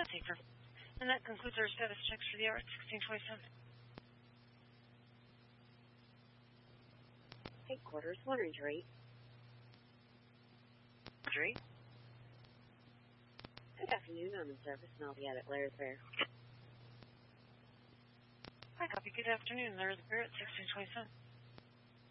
take her. And that concludes our status checks for the hour at 16:27. Headquarters, Water Injury. Good afternoon, I'm in service and I'll be out at Lair's Bear. Hi, copy. Good afternoon. Lair's Bear at 16:27.